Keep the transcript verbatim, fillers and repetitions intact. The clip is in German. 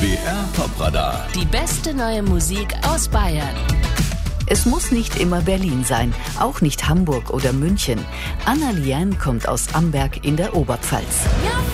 B R Popradar. Die beste neue Musik aus Bayern. Es muss nicht immer Berlin sein, auch nicht Hamburg oder München. Anna Liane kommt aus Amberg in der Oberpfalz. Ja.